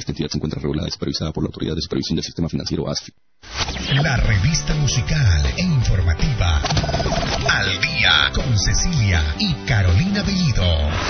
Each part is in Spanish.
Esta entidad se encuentra regulada y supervisada por la Autoridad de Supervisión del Sistema Financiero ASFI. La revista musical e informativa Al Día con Cecilia y Carolina Bellido.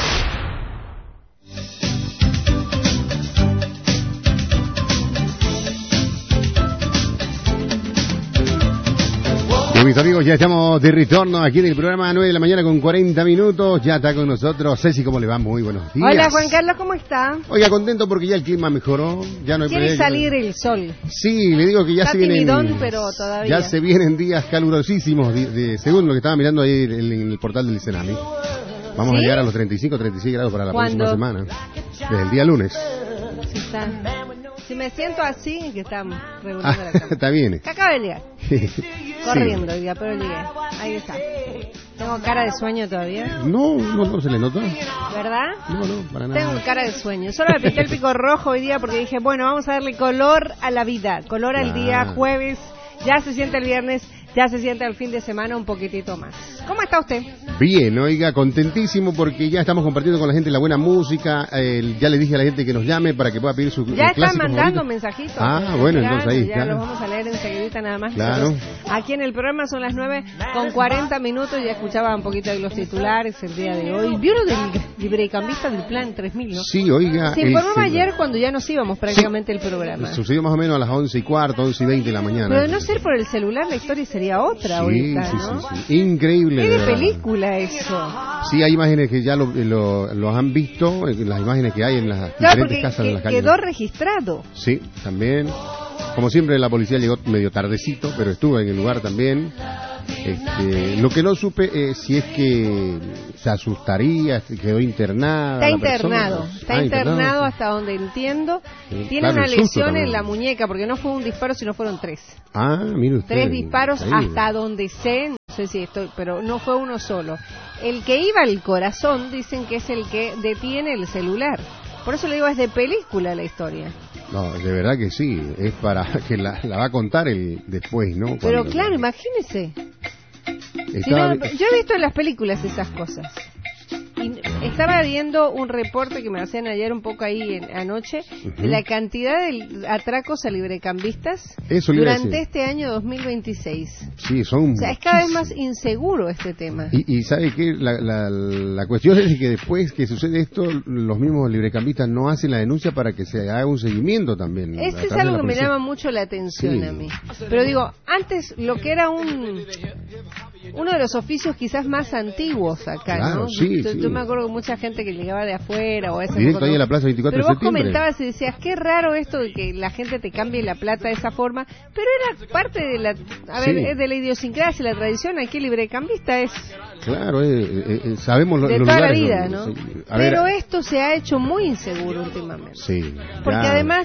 Mis amigos, ya estamos de retorno aquí en el programa 9 de la mañana con 40 minutos. Ya está con nosotros Ceci, ¿cómo le va? Muy buenos días. Hola Juan Carlos, ¿cómo está? Oiga, contento porque ya el clima mejoró. Ya no hay Quiere salir el sol. Sí, le digo que ya está se vienen. Timidón, pero todavía. Ya se vienen días calurosísimos, según lo que estaba mirando ahí en el portal del Senami. Vamos a llegar a los 35, 36 grados para la próxima semana. Desde el día lunes. Sí, está. Si me siento así, que estamos regulando la cama. Está bien. Acabo de llegar. Corriendo, diga, pero llegué. Ahí está. ¿Tengo cara de sueño todavía? No se le nota. ¿Verdad? No, para nada. Tengo cara de sueño. Solo me pinté el pico rojo hoy día porque dije, bueno, vamos a darle color a la vida. Color al día, jueves. Ya se siente el viernes. Ya se siente el fin de semana un poquitito más. ¿Cómo está usted? Bien, oiga, contentísimo porque ya estamos compartiendo con la gente la buena música. Ya le dije a la gente que nos llame para que pueda pedir su ya están mandando favorito. mensajitos. Bueno, entonces ahí. Ya los vamos a leer enseguidita nada más. Claro. Aquí en el programa son las 9:40. Ya escuchaba un poquito de los titulares el día de hoy. ¿Vio lo del librecambista del Plan 3000, no? Sí, oiga. Se informó ayer cuando ya nos íbamos prácticamente el programa. Sucedió más o menos a las 11:15, 11:20 de la mañana. Pero de no ser por el celular, la historia sería otra ahorita, ¿no? Sí. Increíble. ¿Qué de película eso? Sí, hay imágenes que ya los han visto, las imágenes que hay en las diferentes casas de las calles. Quedó registrado. Sí, también. Como siempre, la policía llegó medio tardecito, pero estuvo en el lugar también. Lo que no supe es si es que se asustaría, quedó internada. Está internado hasta donde entiendo. Tiene una lesión en la muñeca, porque no fue un disparo, sino fueron 3. Mire usted. 3 disparos hasta donde sé, no sé si estoy, pero no fue uno solo. El que iba al corazón dicen que es el que detiene el celular. Por eso le digo, es de película la historia. No, de verdad que sí, es para que la va a contar después, ¿no? Pero claro, imagínese. Yo he visto en las películas esas cosas. Y estaba viendo un reporte que me hacían ayer un poco ahí anoche, de la cantidad de atracos a librecambistas durante este año 2026. Sí, son. O sea, es cada vez más inseguro este tema. Y ¿sabe qué? La cuestión es que después que sucede esto, los mismos librecambistas no hacen la denuncia para que se haga un seguimiento también. Este es algo que me llama mucho la atención a mí. Pero digo, antes lo que era uno de los oficios quizás más antiguos acá, claro, ¿no? Yo me acuerdo de mucha gente que llegaba de afuera o a esa directo ahí en la plaza 24 de septiembre. Pero vos comentabas y decías, qué raro esto de que la gente te cambie la plata de esa forma, pero era parte de es de la idiosincrasia, la tradición. Aquí el librecambista es... Claro, sabemos de los toda lugares, la vida, ¿no? Pero esto se ha hecho muy inseguro últimamente. Sí. Porque además...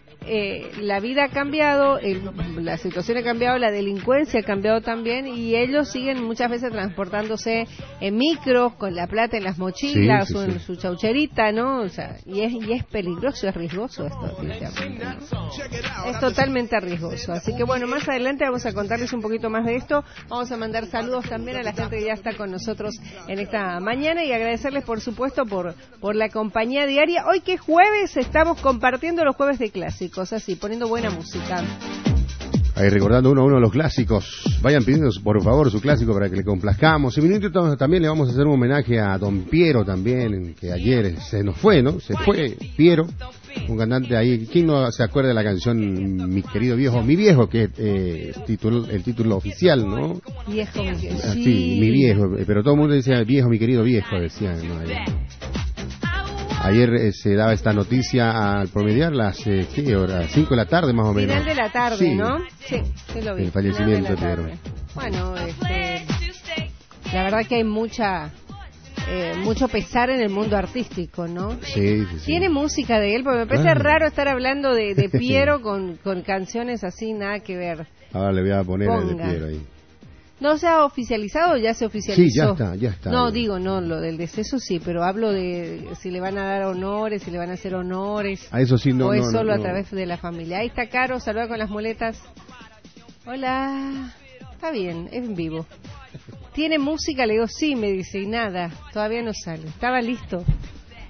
la vida ha cambiado, la situación ha cambiado, la delincuencia ha cambiado también, y ellos siguen muchas veces transportándose en micros con la plata en las mochilas o en su chaucherita, ¿no? O sea, y es peligroso, es riesgoso esto, definitivamente, ¿no? Es totalmente riesgoso. Así que bueno, más adelante vamos a contarles un poquito más de esto. Vamos a mandar saludos también a la gente que ya está con nosotros en esta mañana y agradecerles por supuesto por la compañía diaria. Hoy que es jueves, estamos compartiendo los jueves de clásicos. Así, poniendo buena música. Ahí recordando uno de los clásicos. Vayan pidiendo por favor su clásico para que le complazcamos. En minutos también le vamos a hacer un homenaje a Don Piero también, que ayer se nos fue, ¿no? Se fue Piero, un cantante ahí. ¿Quién no se acuerda de la canción Mi querido viejo, mi viejo, que es el título oficial, ¿no? Viejo, mi viejo. Sí, mi viejo, pero todo el mundo decía viejo, mi querido viejo, decían, ¿no? Ayer se daba esta noticia al promediar las 5 de la tarde más o menos. Final de la tarde, sí. ¿no? Sí, se lo vi. El fallecimiento de Piero. Bueno, la verdad que hay mucho pesar en el mundo artístico, ¿no? Sí. Tiene música de él, porque me parece raro estar hablando de Piero con canciones así, nada que ver. Ahora le voy a poner el de Piero ahí. ¿No se ha oficializado o ya se oficializó? Sí, ya está. No, digo, no, lo del deceso sí, pero hablo de si le van a dar honores, si le van a hacer honores. A eso sí, no. O es solo a través de la familia. Ahí está Caro, saluda con las muletas. Hola. Está bien, es en vivo. ¿Tiene música? Le digo, sí, me dice, y nada, todavía no sale. Estaba listo.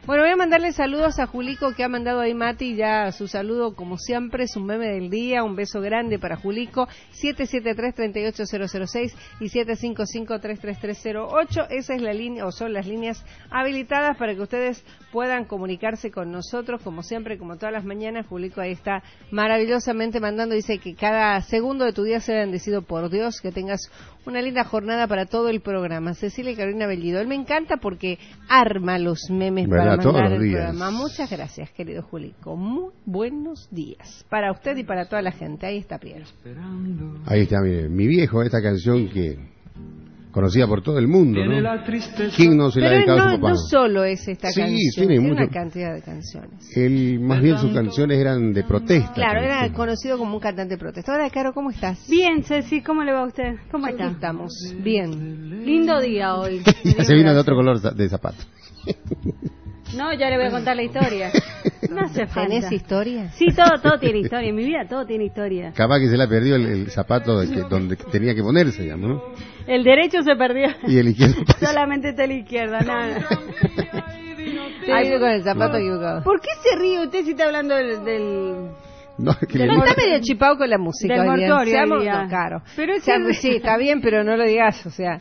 Bueno, voy a mandarle saludos a Julico, que ha mandado ahí Mati ya su saludo, como siempre, su meme del día. Un beso grande para Julico. 773-38006 y 755-33308. Esa es la línea, o son las líneas habilitadas para que ustedes puedan comunicarse con nosotros, como siempre, como todas las mañanas. Julico ahí está maravillosamente mandando, dice que cada segundo de tu día sea bendecido por Dios, que tengas una linda jornada para todo el programa. Cecilia y Carolina Bellido. Él me encanta porque arma los memes para todos mandar los el días. programa. Muchas gracias, querido Julico. Muy buenos días para usted y para toda la gente. Ahí está Piero. Ahí está, mire, mi viejo, esta canción que conocida por todo el mundo, ¿no? ¿Quién no se la ha Pero dedicado a su papá? no solo es esta Sí, canción, tiene una mucho. cantidad de canciones. Más bien sus canciones eran de protesta. Claro, era canciones. conocido como un cantante protesta. Hola, Caro, ¿cómo estás? Bien, Ceci, ¿cómo le va a usted? ¿Cómo Aquí está? estamos, bien. Lindo día hoy. Se vino de otro color de zapato. No, ya le voy a contar la historia. No hace falta. ¿Tenés historia? Sí, todo tiene historia. En mi vida todo tiene historia. Capaz que se le ha perdido el zapato donde tenía que ponerse, digamos, ¿no? El derecho se perdió. Y el izquierdo. Solamente está la izquierda, nada. Te he ido con el zapato equivocado. ¿Por qué se ríe usted si está hablando del... No, es que le No, digo- está medio chipado con la música. Del hoy día. mortorio Seamos- hoy día. no, Caro. Pero Sí, está bien, pero no lo digas, o sea...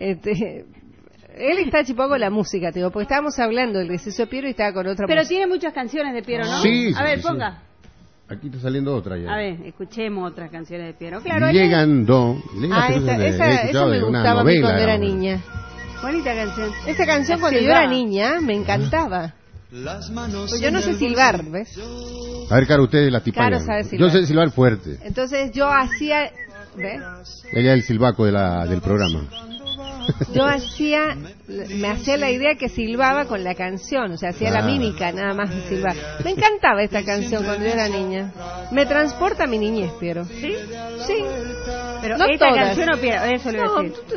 Él está chipado con la música, te digo, porque estábamos hablando del receso de Piero y estaba con otra Pero música. tiene muchas canciones de Piero, ¿no? Sí, sí, A ver, sí, ponga. Aquí está saliendo otra ya. A ver, escuchemos otras canciones de Piero. Claro, él Llegando. Ah, esa me gustaba a mí cuando era niña. es... Bonita canción. Esa canción cuando yo era niña me encantaba. Pues yo no sé silbar, ¿ves? A ver, Caro, usted es la tipaña. Caro sabe silbar. Yo sé silbar fuerte. Entonces yo hacía... ¿Ves? Ella es el silbaco del programa. Yo me hacía la idea que silbaba con la canción, o sea, hacía la mímica nada más de silbar. Me encantaba esta canción cuando yo era niña. Me transporta a mi niñez, Piero. ¿Sí? Sí. Pero No esta todas. canción o Piero, eso le voy a No, decir.